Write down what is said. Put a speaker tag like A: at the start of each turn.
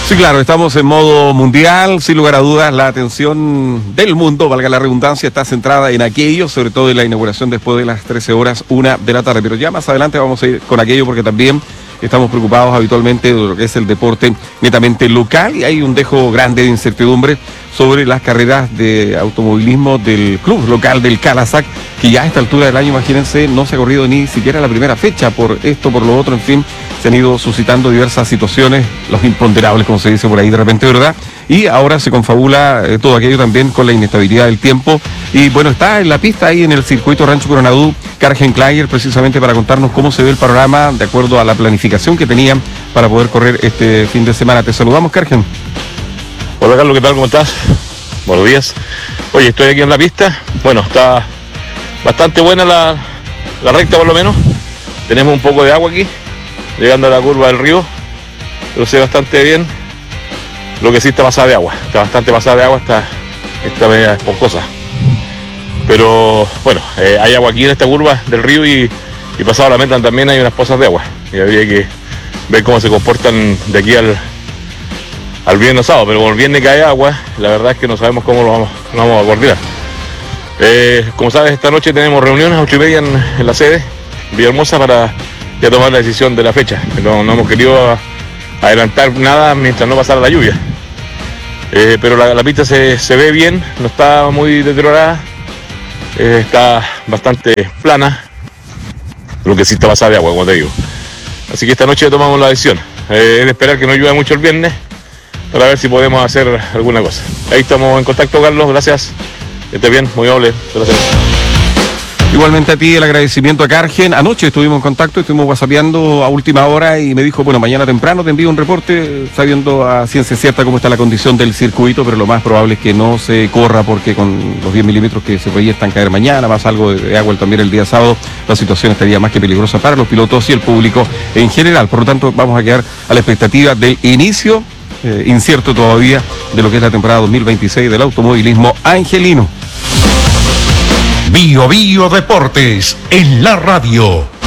A: Sí, claro, estamos en modo mundial, sin lugar a dudas, la atención del mundo, valga la redundancia, está centrada en aquello, sobre todo en la inauguración después de las 13 horas, 1 de la tarde. Pero ya más adelante vamos a ir con aquello porque también estamos preocupados habitualmente de lo que es el deporte netamente local y hay un dejo grande de incertidumbre sobre las carreras de automovilismo del club local del Calasac, que ya a esta altura del año, imagínense, no se ha corrido ni siquiera la primera fecha por esto, por lo otro, en fin, se han ido suscitando diversas situaciones, los imponderables, como se dice por ahí de repente, ¿verdad? Y ahora se confabula todo aquello también con la inestabilidad del tiempo. Y bueno, está en la pista ahí en el circuito Rancho Coronadú, Kargen Klager, precisamente para contarnos cómo se ve el panorama de acuerdo a la planificación que tenían para poder correr este fin de semana. Te saludamos, Kargen.
B: Hola Carlos, ¿qué tal? ¿Cómo estás? Buenos días. Oye, estoy aquí en la pista. Bueno, está bastante buena la recta por lo menos. Tenemos un poco de agua aquí, llegando a la curva del río, pero se ve bastante bien. Lo que sí está pasada de agua, está bastante pasada de agua, está media esponjosa. Pero bueno, hay agua aquí en esta curva del río y pasado la meta también hay unas pozas de agua. Y habría que ver cómo se comportan de aquí al viernes sábado, pero como el viernes cae agua, la verdad es que no sabemos cómo lo vamos a coordinar. Como sabes, esta noche tenemos reuniones a 8:30 en la sede, Villahermosa, para ya tomar la decisión de la fecha. No hemos querido adelantar nada mientras no pasara la lluvia. Pero la pista se ve bien, no está muy deteriorada, está bastante plana, lo que sí está pasada de agua, como te digo. Así que esta noche tomamos la decisión. Es de esperar que no llueva mucho el viernes, para ver si podemos hacer alguna cosa. Ahí estamos en contacto, Carlos, gracias. Que estés bien, muy amable. Gracias.
A: Igualmente a ti el agradecimiento a Kargen. Anoche estuvimos en contacto, estuvimos whatsappeando a última hora y me dijo, bueno, mañana temprano te envío un reporte sabiendo a ciencia cierta cómo está la condición del circuito, pero lo más probable es que no se corra porque con los 10 milímetros que se proyectan caer mañana, más algo de agua también el día sábado, la situación estaría más que peligrosa para los pilotos y el público en general. Por lo tanto, vamos a quedar a la expectativa del inicio, incierto todavía, de lo que es la temporada 2026 del automovilismo angelino.
C: Bio Bio Deportes en la radio.